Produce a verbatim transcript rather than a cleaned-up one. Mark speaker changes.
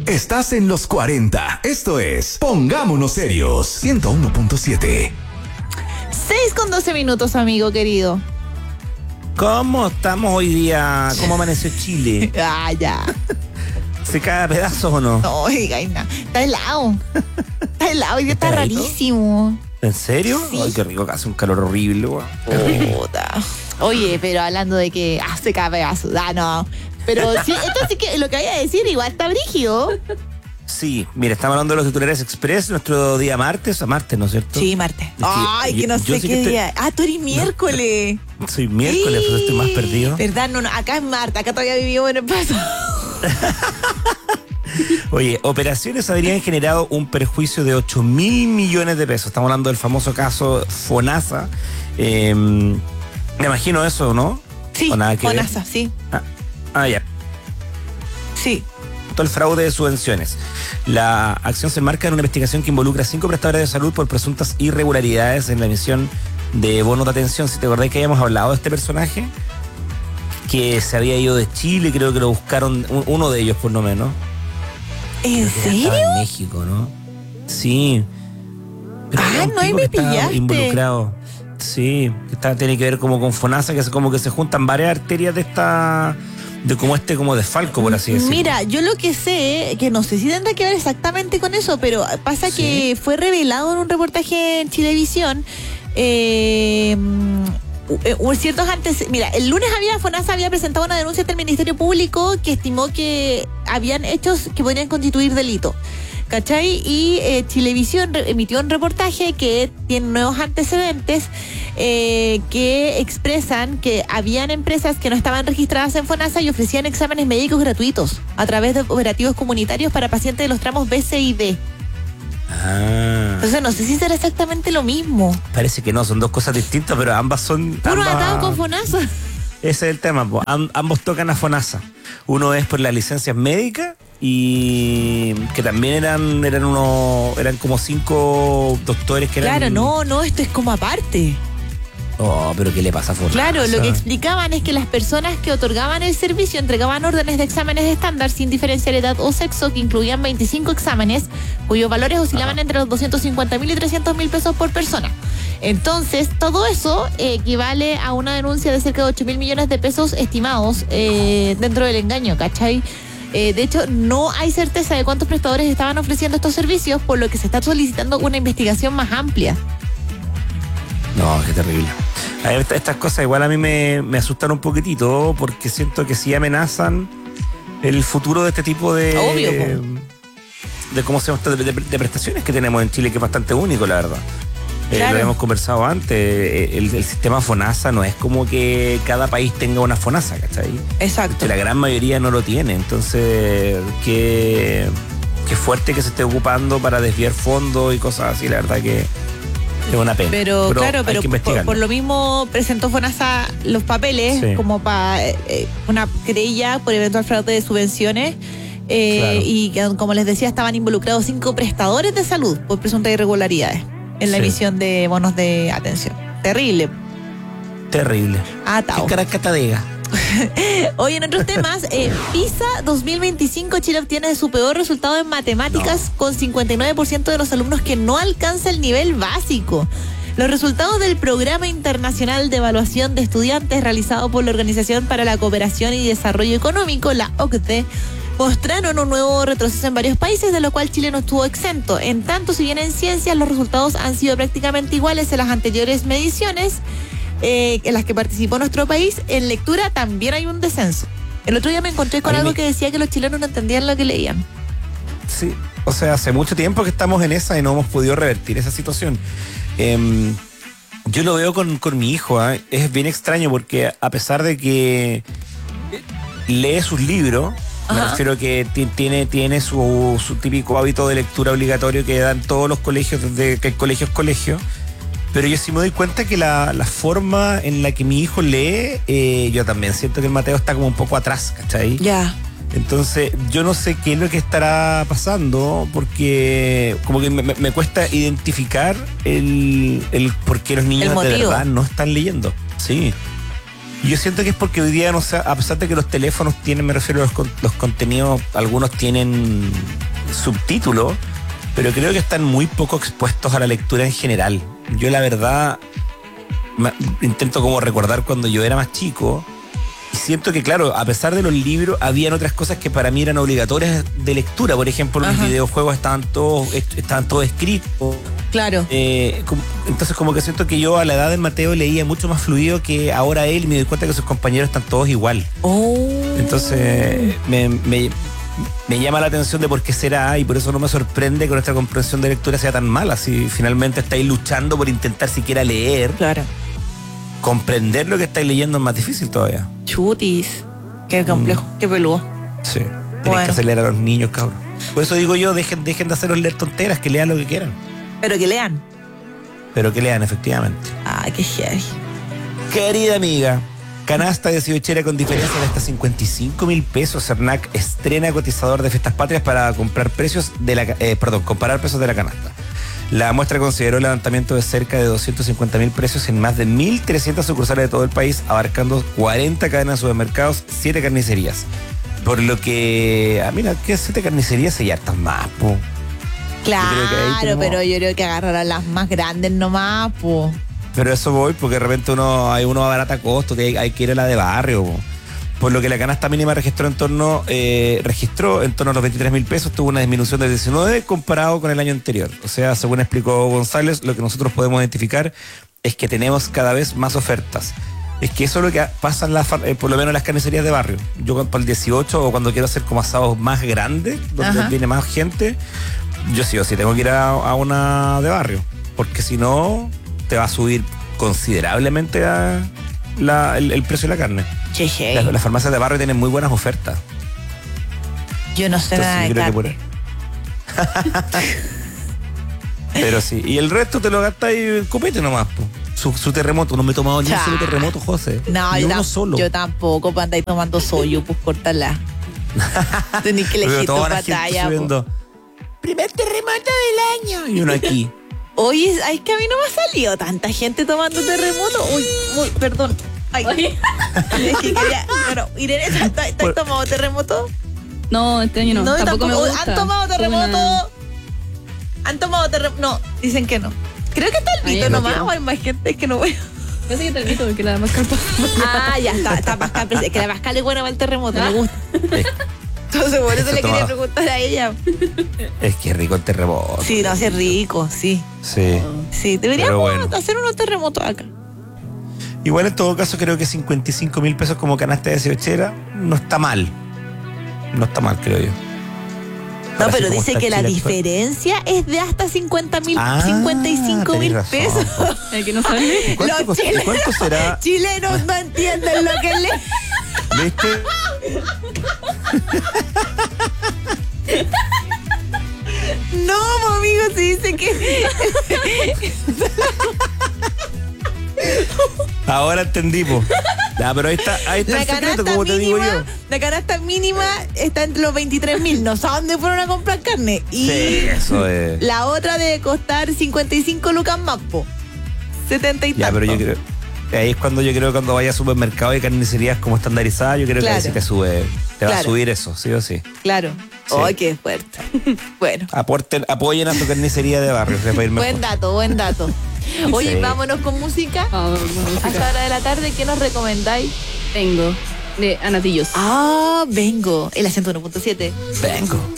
Speaker 1: Estás en los cuarenta. Esto es Pongámonos Serios. ciento uno punto siete.
Speaker 2: seis con doce minutos, amigo querido.
Speaker 3: ¿Cómo estamos hoy día? ¿Cómo amaneció Chile?
Speaker 2: Ah, ya.
Speaker 3: ¿Se cae a pedazos o no?
Speaker 2: No, oiga, no. Está helado. Está helado y está
Speaker 3: ¿Está heladito?
Speaker 2: rarísimo.
Speaker 3: ¿En serio?
Speaker 2: Sí.
Speaker 3: Ay, qué rico, que hace un calor horrible, weón.
Speaker 2: Puta. Oye, pero hablando de que ah, se cae pedazos. Ah, no. Pero sí, esto sí que lo que voy a decir igual está brígido.
Speaker 3: Sí, mira, estamos hablando de los titulares express, nuestro día martes, a martes, ¿no es cierto?
Speaker 2: Sí, martes.
Speaker 3: que
Speaker 2: Ay, que
Speaker 3: yo-
Speaker 2: no
Speaker 3: yo
Speaker 2: sé
Speaker 3: sí
Speaker 2: qué
Speaker 3: que estoy-
Speaker 2: día. Ah, tú eres miércoles.
Speaker 3: Soy miércoles, pues estoy más perdido.
Speaker 2: ¿Verdad? No, no, acá es martes. Acá todavía vivimos en el pasado.
Speaker 3: Oye, operaciones habrían generado un perjuicio de ocho mil millones de pesos. Estamos hablando del famoso caso FONASA. Eh, me imagino eso, ¿no?
Speaker 2: Sí,
Speaker 3: ¿O nada que ver?
Speaker 2: FONASA, sí.
Speaker 3: Ah, ah, ya.
Speaker 2: Sí.
Speaker 3: El fraude de subvenciones. La acción se enmarca en una investigación que involucra a cinco prestadores de salud por presuntas irregularidades en la emisión de bonos de atención. Si te acordás que habíamos hablado de este personaje, que se había ido de Chile, creo que lo buscaron, un- uno de ellos por lo menos.
Speaker 2: ¿En
Speaker 3: Creo que
Speaker 2: serio?
Speaker 3: estaba en México, ¿no? Sí. Pero
Speaker 2: Ah,
Speaker 3: había un
Speaker 2: no, ahí
Speaker 3: tipo
Speaker 2: me
Speaker 3: que estaba
Speaker 2: pillaste.
Speaker 3: involucrado. Sí, que está, tiene que ver como con FONASA, que es como que se juntan varias arterias de esta, de como este, como desfalco, por así decirlo.
Speaker 2: Mira, yo lo que sé, que no sé si tendrá que ver exactamente con eso, pero pasa
Speaker 3: Sí.
Speaker 2: que fue revelado en un reportaje en Chilevisión. Eh, uh, ciertos antes, mira, el lunes había FONASA había presentado una denuncia ante el Ministerio Público que estimó que habían hechos que podrían constituir delito. ¿Cachai? Y eh, Chilevisión re- emitió un reportaje que tiene nuevos antecedentes eh, que expresan que habían empresas que no estaban registradas en FONASA y ofrecían exámenes médicos gratuitos a través de operativos comunitarios para pacientes de los tramos B, C y D.
Speaker 3: Ah,
Speaker 2: Entonces no sé si será exactamente lo mismo.
Speaker 3: parece que no, son dos cosas distintas, pero ambas son...
Speaker 2: Puro
Speaker 3: ambas-
Speaker 2: atado con FONASA.
Speaker 3: Ese es el tema, po. Am- ambos tocan a FONASA. Uno es por las licencias médicas y que también eran eran unos eran como cinco doctores que eran.
Speaker 2: Claro, no, no, esto es como aparte.
Speaker 3: Oh, pero ¿qué le pasa a FONASA?
Speaker 2: Claro, lo que explicaban es que las personas que otorgaban el servicio entregaban órdenes de exámenes estándar sin diferenciar edad o sexo, que incluían veinticinco exámenes, cuyos valores oscilaban
Speaker 3: Ajá.
Speaker 2: entre los doscientos cincuenta mil y trescientos mil pesos por persona. Entonces, todo eso eh, equivale a una denuncia de cerca de ocho mil millones de pesos estimados eh, dentro del engaño, ¿cachai? Eh, de hecho, no hay certeza de cuántos prestadores estaban ofreciendo estos servicios, por lo que se está solicitando una investigación más amplia.
Speaker 3: No, qué terrible. A ver, esta- estas cosas igual a mí me, me asustan un poquitito porque siento que sí amenazan el futuro de este tipo de...
Speaker 2: Obvio,
Speaker 3: de cómo se llama esto, de, de- de prestaciones que tenemos en Chile, que es bastante único, la verdad. Eh,
Speaker 2: Claro.
Speaker 3: lo habíamos conversado antes, eh, el, el sistema FONASA no es como que cada país tenga una FONASA, ¿cachai?
Speaker 2: Exacto.
Speaker 3: Que la gran mayoría no lo tiene, entonces qué, qué fuerte que se esté ocupando para desviar fondos y cosas así, la verdad que es una pena.
Speaker 2: Pero, claro,
Speaker 3: hay
Speaker 2: pero
Speaker 3: que
Speaker 2: por,
Speaker 3: investigarlo.
Speaker 2: por lo mismo presentó FONASA los papeles
Speaker 3: Sí.
Speaker 2: como para eh, una querella por eventual fraude de subvenciones. eh,
Speaker 3: Claro.
Speaker 2: Y que, como les decía, estaban involucrados cinco prestadores de salud por presuntas irregularidades en la
Speaker 3: Sí.
Speaker 2: emisión de bonos de atención. Terrible.
Speaker 3: Terrible.
Speaker 2: Atao.
Speaker 3: ¿Qué caracatadega?
Speaker 2: Hoy en otros temas, eh, PISA dos mil veinticinco, Chile obtiene su peor resultado en matemáticas con cincuenta y nueve por ciento de los alumnos que no alcanza el nivel básico. Los resultados del Programa Internacional de Evaluación de Estudiantes realizado por la Organización para la Cooperación y Desarrollo Económico, la O C D E, mostraron un nuevo retroceso en varios países, de lo cual Chile no estuvo exento. En tanto, si bien en ciencias los resultados han sido prácticamente iguales en las anteriores mediciones, eh, en las que participó nuestro país, en lectura también hay un descenso. El otro día me encontré con
Speaker 3: A mí
Speaker 2: algo
Speaker 3: me-
Speaker 2: que decía que los chilenos no entendían lo que leían.
Speaker 3: Sí, o sea, hace mucho tiempo que estamos en esa y no hemos podido revertir esa situación. Em, yo lo veo con, con mi hijo, ¿eh? Es bien extraño porque a pesar de que lee sus libros, me
Speaker 2: Ajá.
Speaker 3: refiero que ti- tiene, tiene su, su típico hábito de lectura obligatorio que dan todos los colegios, desde que el colegio es colegio, pero yo sí me doy cuenta que la, la forma en la que mi hijo lee, eh, yo también siento que el Mateo está como un poco atrás, ¿cachai?
Speaker 2: Ya.
Speaker 3: Entonces, yo no sé qué es lo que estará pasando, porque como que me, me- me cuesta identificar el, el por qué los niños
Speaker 2: El
Speaker 3: de
Speaker 2: motivo.
Speaker 3: verdad no están leyendo. Sí. Yo siento que es porque hoy día, no sé, a pesar de que los teléfonos tienen, me refiero a los, con- los contenidos, algunos tienen subtítulos, pero creo que están muy poco expuestos a la lectura en general. Yo la verdad me- intento como recordar cuando yo era más chico y siento que, claro, a pesar de los libros, habían otras cosas que para mí eran obligatorias de lectura. Por ejemplo,
Speaker 2: Ajá.
Speaker 3: los videojuegos estaban todos, estaban todos escritos.
Speaker 2: Claro.
Speaker 3: Eh, com- entonces como que siento que yo a la edad del Mateo leía mucho más fluido que ahora él, y me doy cuenta que sus compañeros están todos igual.
Speaker 2: Oh.
Speaker 3: Entonces me, me, me llama la atención de por qué será, y por eso no me sorprende que nuestra comprensión de lectura sea tan mala. Si finalmente estáis luchando por intentar siquiera leer,
Speaker 2: Claro.
Speaker 3: comprender lo que estáis leyendo es más difícil todavía.
Speaker 2: Chutis. Qué complejo, qué peludo.
Speaker 3: Sí. Tienes
Speaker 2: Bueno.
Speaker 3: que hacer leer a los niños, cabrón. Por eso digo yo, dejen, dejen de haceros leer tonteras, que lean lo que quieran.
Speaker 2: Pero que lean.
Speaker 3: Pero que lean, efectivamente.
Speaker 2: Ah, qué heavy.
Speaker 3: Querida amiga, canasta de ciochera con diferencia de hasta cincuenta y cinco mil pesos. Cernac estrena cotizador de Fiestas Patrias para comprar precios de la, eh, perdón, comparar precios de la canasta. La muestra consideró el levantamiento de cerca de doscientos cincuenta mil precios en más de mil trescientas sucursales de todo el país, abarcando cuarenta cadenas de supermercados, siete carnicerías. Por lo que, ah, mira, ¿qué siete carnicerías? Se ya están más, po.
Speaker 2: Claro,
Speaker 3: creo que ahí tenemos-
Speaker 2: pero yo creo que agarrarán las más grandes nomás, po.
Speaker 3: Pero eso voy, porque de repente uno hay uno a barata costo, que hay, hay que ir a la de barrio. Po. Por lo que la canasta mínima registró en torno, eh, registró en torno a los veintitrés mil pesos, tuvo una disminución del diecinueve comparado con el año anterior. O sea, según explicó González, lo que nosotros podemos identificar es que tenemos cada vez más ofertas. Es que eso es lo que pasa en la, far- eh, por lo menos en las carnicerías de barrio. Yo cuando- para el dieciocho o cuando quiero hacer como asados más grandes, donde
Speaker 2: Ajá.
Speaker 3: viene más gente, yo sí o sí tengo que ir a, a una de barrio, porque si no te va a subir considerablemente a la- el, el precio de la carne.
Speaker 2: Che, che.
Speaker 3: Las, las farmacias de barrio tienen muy buenas ofertas.
Speaker 2: Yo no sé
Speaker 3: Entonces,
Speaker 2: nada de
Speaker 3: yo creo que
Speaker 2: carne.
Speaker 3: por- Pero sí, y el resto te lo gastas en copete nomás, po. Su, su terremoto, no me he tomado ni un
Speaker 2: Cha.
Speaker 3: solo terremoto, José.
Speaker 2: No,
Speaker 3: ni
Speaker 2: yo,
Speaker 3: uno
Speaker 2: tam-
Speaker 3: solo.
Speaker 2: yo tampoco, para andar tomando soyo, pues córtala. Tenés que
Speaker 3: Pero
Speaker 2: elegir tu
Speaker 3: toda la gente
Speaker 2: batalla, po.
Speaker 3: subiendo, primer terremoto del año. Y uno aquí.
Speaker 2: Oye, es que a mí no me ha salido tanta gente tomando terremoto. Uy, uy, perdón. Ay, es que quería. Bueno, Irene, ¿estás estás
Speaker 3: Por-
Speaker 2: tomado terremoto?
Speaker 4: No, este año no. tampoco, me gusta.
Speaker 2: ¿Han tomado
Speaker 4: Fue
Speaker 2: terremoto?
Speaker 4: una-
Speaker 2: ¿Han tomado terremoto? No, dicen que no. Creo que está el
Speaker 4: Ahí
Speaker 2: Vito
Speaker 4: no
Speaker 2: nomás,
Speaker 4: quiero.
Speaker 2: o hay más gente que no veo.
Speaker 4: Parece que te invito porque la más carpa.
Speaker 2: Ah, ya está, está Pascal. pero Es que la Pascal es buena para el terremoto, me gusta.
Speaker 3: Es,
Speaker 2: Entonces, por eso
Speaker 3: Eso
Speaker 2: le quería
Speaker 3: tomaba.
Speaker 2: preguntar a ella.
Speaker 3: es que es rico el terremoto.
Speaker 2: Sí, no, hace rico, sí.
Speaker 3: Sí.
Speaker 2: Sí, deberíamos
Speaker 3: Pero bueno.
Speaker 2: hacer unos terremotos acá.
Speaker 3: Igual en todo caso creo que cincuenta y cinco mil pesos como canasta de ciochera no está mal. No está mal, creo yo.
Speaker 2: No,
Speaker 3: Ahora sí,
Speaker 2: pero
Speaker 3: como
Speaker 2: dice
Speaker 3: está
Speaker 2: que la
Speaker 3: Chile actual.
Speaker 2: diferencia es de hasta cincuenta mil,
Speaker 3: Ah,
Speaker 2: cincuenta y cinco mil
Speaker 3: tenés razón,
Speaker 2: pesos.
Speaker 3: po.
Speaker 4: El que no sabe.
Speaker 3: ¿Y cuánto,
Speaker 2: Los
Speaker 3: costa-
Speaker 2: chilenos-
Speaker 3: cuánto será?
Speaker 2: Chilenos no entienden lo que le.
Speaker 3: ¿Viste?
Speaker 2: No, pues, amigo, se dice que.
Speaker 3: Ahora entendí, po. Ya, pero ahí está, ahí está
Speaker 2: La
Speaker 3: el secreto,
Speaker 2: canasta
Speaker 3: como te digo yo.
Speaker 2: mínima, la canasta mínima está entre los veintitrés mil. No saben dónde fueron a comprar carne. Y
Speaker 3: Sí, eso es.
Speaker 2: la otra debe costar cincuenta y cinco lucas más, po. setenta y
Speaker 3: Ya,
Speaker 2: tanto.
Speaker 3: pero yo creo. Ahí es cuando yo creo que cuando vaya a supermercado y carnicerías como estandarizadas, yo creo que
Speaker 2: Claro.
Speaker 3: ahí sí te sube, te va a
Speaker 2: Claro.
Speaker 3: subir eso, sí o sí.
Speaker 2: Claro.
Speaker 3: Sí.
Speaker 2: ¡Ay, qué fuerte! Bueno.
Speaker 3: Aporten, apoyen a tu carnicería de barrio, que va a ir mejor.
Speaker 2: Buen dato, buen dato. Oye,
Speaker 3: Sí.
Speaker 2: vámonos con música.
Speaker 4: Ah, bueno, música.
Speaker 2: Hasta hora de la tarde, ¿qué nos recomendáis?
Speaker 4: Tengo. De Anatillos.
Speaker 2: Ah, vengo. El acento uno punto siete.
Speaker 3: Vengo.